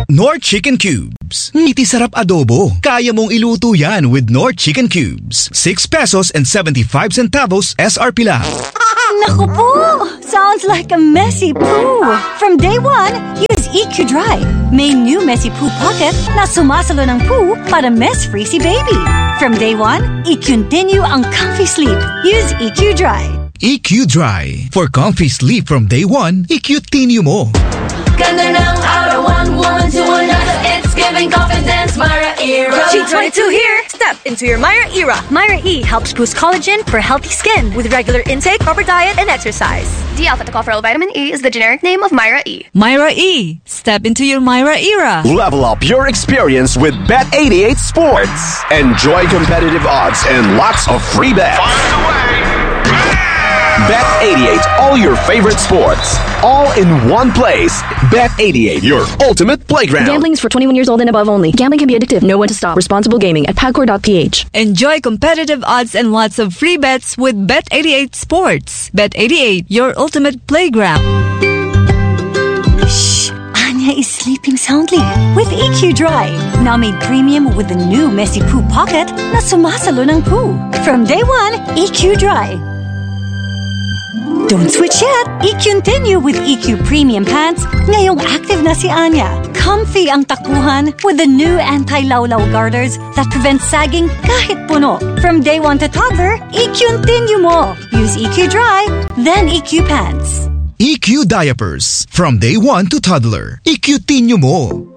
Knorr Chicken Cubes. Ngiti sarap adobo. Kaya mong iluto yan with Knorr Chicken Cubes. 6 pesos and 75 centavos SRP lang. Naku po! Sounds like a messy poo. From day one, use EQ Dry. May new messy poo pocket na sumasalo ng poo para mess-free si baby. From day one, i-continue ang comfy sleep. Use EQ Dry. EQ Dry. For comfy sleep from day one, i-continue mo. Ganda ng aura, one woman to another. It's giving confidence, Myra era. G22 here. Step into your Myra era. Myra E helps boost collagen for healthy skin with regular intake, proper diet, and exercise. D-alpha-tocopherol vitamin E is the generic name of Myra E. Myra E. Step into your Myra era. Level up your experience with Bet88 Sports. Enjoy competitive odds and lots of free bets. Bet88, all your favorite sports, all in one place. Bet88, your ultimate playground. Gambling is for 21 years old and above only. Gambling can be addictive. Know when to stop. Responsible gaming at PAGCOR.ph. Enjoy competitive odds and lots of free bets with Bet88 Sports. Bet88, your ultimate playground. Shh! Anya is sleeping soundly with EQ Dry. Now made premium with the new messy poo pocket na sumasalo ng poo. From day one, EQ Dry. Don't switch yet. I-continue with EQ Premium Pants. Ngayong active na si Anya. Comfy ang takbuhan with the new anti-lawlaw garters that prevent sagging kahit puno. From day one to toddler, i-continue mo. Use EQ Dry, then EQ Pants. EQ Diapers. From day one to toddler, i-continue mo.